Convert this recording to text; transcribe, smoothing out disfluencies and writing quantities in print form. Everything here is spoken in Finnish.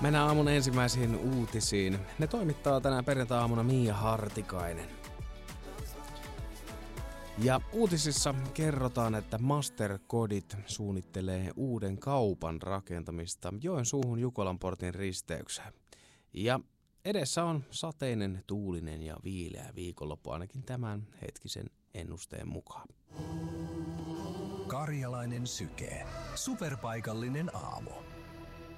Mennään aamun ensimmäisiin uutisiin. Ne toimittaa tänään perjantai-aamuna Mia Hartikainen. Ja uutisissa kerrotaan, että Mastercodit suunnittelee uuden kaupan rakentamista Joensuuhun Jukolanportin risteykseen. Ja edessä on sateinen, tuulinen ja viileä viikonloppu ainakin tämän hetkisen ennusteen mukaan. Karjalainen Syke. Superpaikallinen aamu.